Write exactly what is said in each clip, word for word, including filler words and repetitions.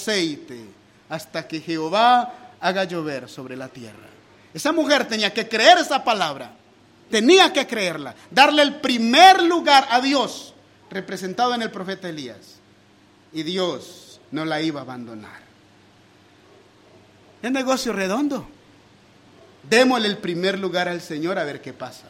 aceite hasta que Jehová haga llover sobre la tierra. Esa mujer tenía que creer esa palabra, tenía que creerla, darle el primer lugar a Dios, representado en el profeta Elías, y Dios no la iba a abandonar. Es negocio redondo. Démosle el primer lugar al Señor a ver qué pasa.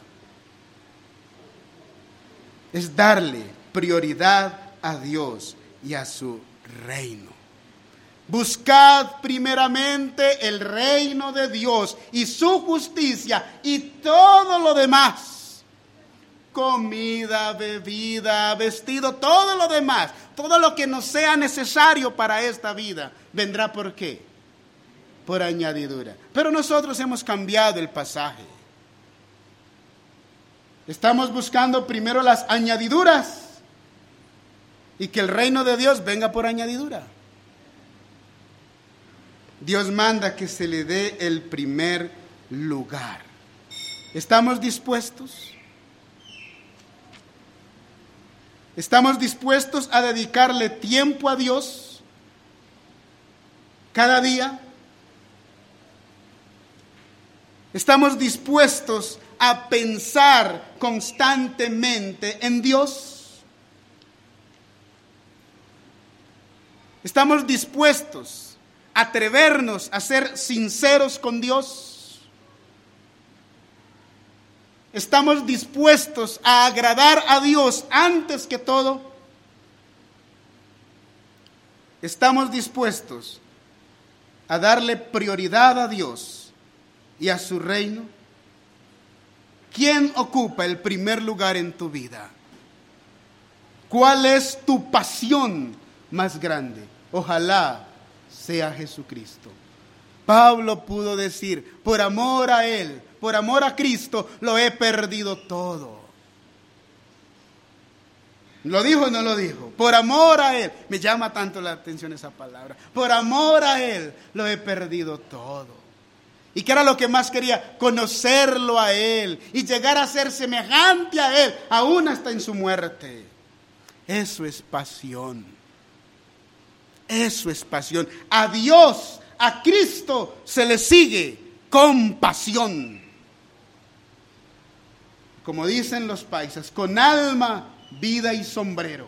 Es darle prioridad a Dios y a su reino. Buscad primeramente el reino de Dios y su justicia, y todo lo demás, comida, bebida, vestido, todo lo demás, todo lo que nos sea necesario para esta vida, vendrá ¿por qué? Por añadidura. Pero nosotros hemos cambiado el pasaje. Estamos buscando primero las añadiduras y que el reino de Dios venga por añadidura. Dios manda que se le dé el primer lugar. ¿Estamos dispuestos? ¿Estamos dispuestos a dedicarle tiempo a Dios cada día? ¿Estamos dispuestos a pensar constantemente en Dios? ¿Estamos dispuestos a atrevernos a ser sinceros con Dios? ¿Estamos dispuestos a agradar a Dios antes que todo? ¿Estamos dispuestos a darle prioridad a Dios y a su reino? ¿Quién ocupa el primer lugar en tu vida? ¿Cuál es tu pasión más grande? Ojalá sea Jesucristo. Pablo pudo decir, por amor a Él, por amor a Cristo, lo he perdido todo. ¿Lo dijo o no lo dijo? Por amor a Él. Me llama tanto la atención esa palabra. Por amor a Él, lo he perdido todo. ¿Y qué era lo que más quería? Conocerlo a Él y llegar a ser semejante a Él, aún hasta en su muerte. Eso es pasión. Eso es pasión. A Dios, a Cristo se le sigue con pasión. Como dicen los paisas, con alma, vida y sombrero.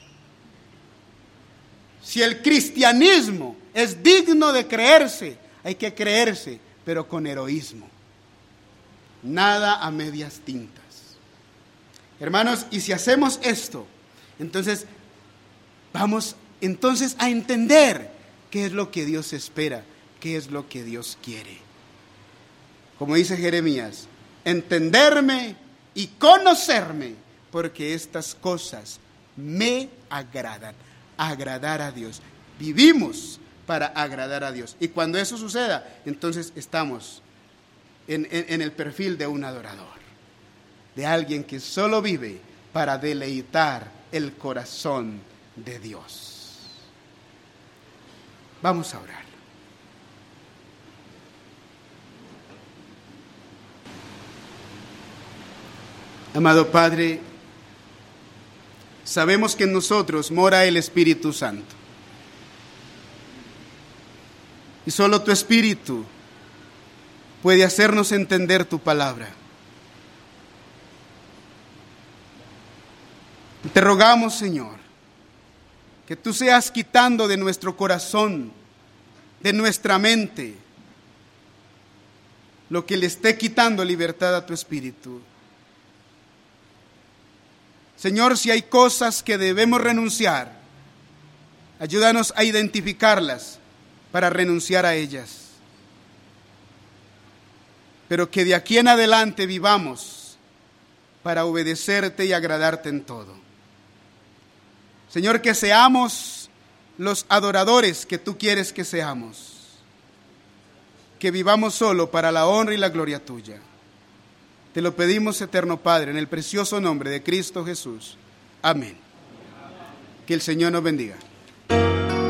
Si el cristianismo es digno de creerse, hay que creerse, pero con heroísmo. Nada a medias tintas. Hermanos, y si hacemos esto, entonces vamos entonces a entender qué es lo que Dios espera, qué es lo que Dios quiere. Como dice Jeremías, entenderme y conocerme, porque estas cosas me agradan. Agradar a Dios. Vivimos para agradar a Dios. Y cuando eso suceda, entonces estamos en, en, en el perfil de un adorador, de alguien que solo vive para deleitar el corazón de Dios. Vamos a orar. Amado Padre, sabemos que en nosotros mora el Espíritu Santo. Y solo tu Espíritu puede hacernos entender tu palabra. Te rogamos, Señor, que tú seas quitando de nuestro corazón, de nuestra mente, lo que le esté quitando libertad a tu Espíritu. Señor, si hay cosas que debemos renunciar, ayúdanos a identificarlas para renunciar a ellas. Pero que de aquí en adelante vivamos para obedecerte y agradarte en todo. Señor, que seamos los adoradores que tú quieres que seamos. Que vivamos solo para la honra y la gloria tuya. Te lo pedimos, eterno Padre, en el precioso nombre de Cristo Jesús. Amén. Que el Señor nos bendiga.